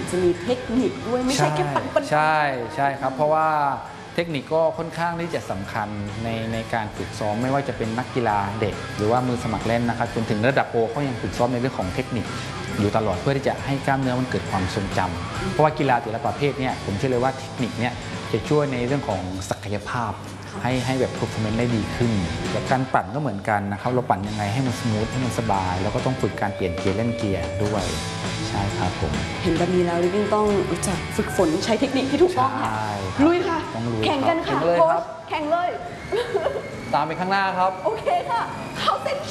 จะมีเทคนิคด้วยไม่ใช่แค่ปั่นใช่ครับเพราะว่าเทคนิคก็ค่อนข้างที่จะสำคัญในการฝึกซ้อมไม่ว่าจะเป็นนักกีฬาเด็กหรือว่ามือสมัครเล่นนะครับจนถึงระดับโปรเขายังฝึกซ้อมในเรื่องของเทคนิคอยู่ตลอดเพื่อที่จะให้กล้ามเนื้อมันเกิดความทรงจำเพราะว่ากีฬาแต่ละประเภทเนี่ยผมเชื่อเลยว่าเทคนิคเนี่ยจะช่วยในเรื่องของศักยภาพให้แบบ performance ได้ดีขึ้นแต่การปั่นก็เหมือนกันนะครับเราปั่นยังไงให้มันสมูทให้มันสบายแล้วก็ต้องฝึกการเปลี่ยนเกียร์เล่นเกียร์ด้วยใช่ครับผมเห็นแบบนี้แล้วลิฟวิ่งต้องรู้จักฝึกฝนใช้เทคนิคที่ถูกต้องค่ะลุยค่ะแข่งกันค่ะโค้ชแข่งเลยตามไปข้างหน้าครับโอเคค่ะเข้าเส้น